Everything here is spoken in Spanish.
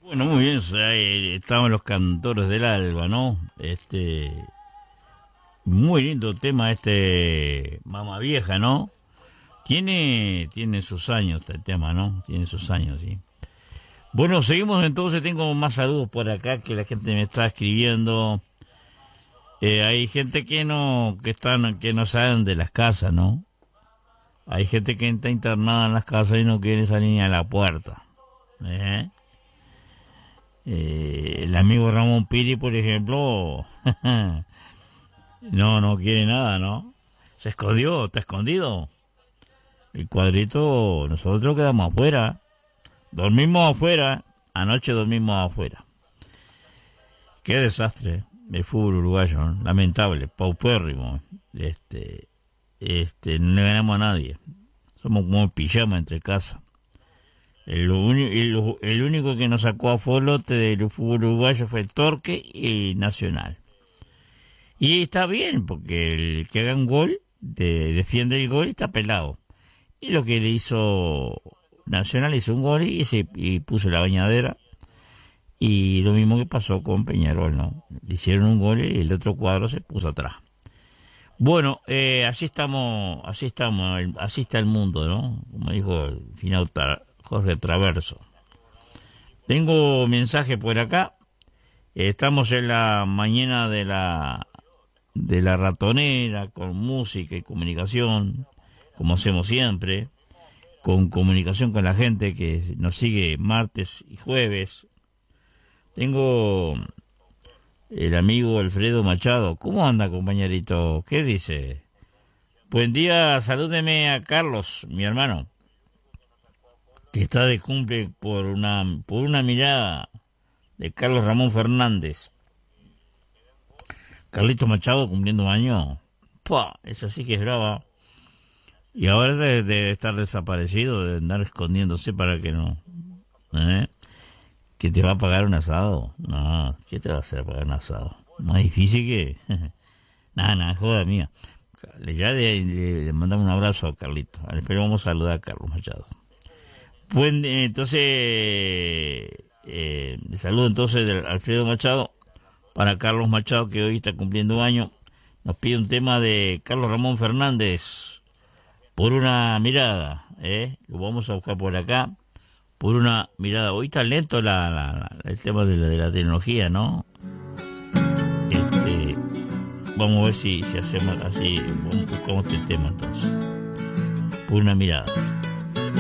Bueno, muy bien, estaban los cantores del alba, ¿no? Muy lindo tema Mamá Vieja, ¿no? Tiene sus años este tema, ¿no? Tiene sus años, sí. Bueno, seguimos entonces, tengo más saludos por acá que la gente me está escribiendo. Hay gente que no salen de las casas, ¿no? Hay gente que está internada en las casas y no quiere salir ni a la puerta. El amigo Ramón Piri, por ejemplo, no quiere nada, ¿no? Se escondió, está escondido. El cuadrito, nosotros quedamos afuera. Dormimos afuera. Anoche dormimos afuera. Qué desastre el fútbol uruguayo, ¿no? Lamentable, paupérrimo. No le ganamos a nadie. Somos como pijama entre casa. El único que nos sacó a flota del fútbol uruguayo fue el Torque y Nacional. Y está bien, porque el que haga un gol, defiende el gol y está pelado. Y lo que le hizo Nacional, hizo un gol y puso la bañadera. Y lo mismo que pasó con Peñarol, ¿no? Le hicieron un gol y el otro cuadro se puso atrás. Bueno, así está el mundo, ¿no? Como dijo el final Jorge Traverso. Tengo mensaje por acá. Estamos en la mañana de la ratonera, con música y comunicación, como hacemos siempre, con comunicación con la gente que nos sigue martes y jueves. Tengo el amigo Alfredo Machado. ¿Cómo anda, compañerito? ¿Qué dice? Buen día, salúdeme a Carlos, mi hermano, que está de cumple por una mirada de Carlos Ramón Fernández. Carlito Machado cumpliendo un año. ¡Pua! Esa sí que es brava. Y ahora debe estar desaparecido, de andar escondiéndose para que no... ¿Que te va a pagar un asado? No, ¿qué te va a hacer pagar un asado? Más difícil que... Nada, joda mía. Ya le mandamos un abrazo a Carlito. Pero vamos a saludar a Carlos Machado. Pues entonces... saludo entonces de Alfredo Machado para Carlos Machado, que hoy está cumpliendo un año. Nos pide un tema de Carlos Ramón Fernández, Por una mirada. Lo vamos a buscar por acá. Por una mirada. Hoy está lento el tema de la tecnología, ¿no? Vamos a ver si hacemos así. Buscamos este tema entonces. Por una mirada.